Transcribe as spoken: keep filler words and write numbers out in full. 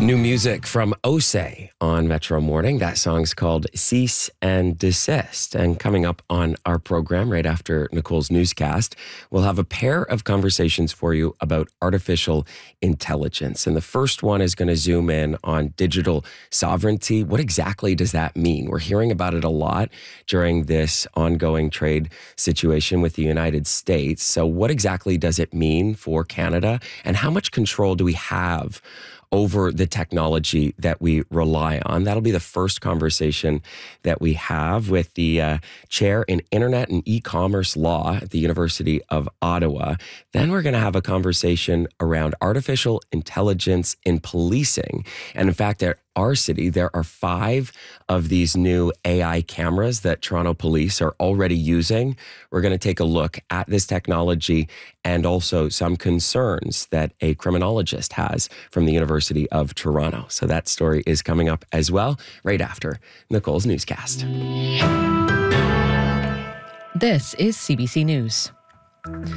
New music from Osei on Metro Morning. That song's called Cease and Desist. And coming up on our program right after Nicole's newscast, we'll have a pair of conversations for you about artificial intelligence. And the first one is going to zoom in on digital sovereignty. What exactly does that mean? We're hearing about it a lot during this ongoing trade situation with the United States. So what exactly does it mean for Canada? And how much control do we have over the technology that we rely on? That'll be the first conversation that we have with the uh, chair in internet and e-commerce law at the University of Ottawa. Then we're going to have a conversation around artificial intelligence in policing. And in fact, at our city, there are five of these new A I cameras that Toronto Police are already using. We're going to take a look at this technology and also some concerns that a criminologist has from the University of Toronto. So that story is coming up as well right after Nicole's newscast. This is C B C News.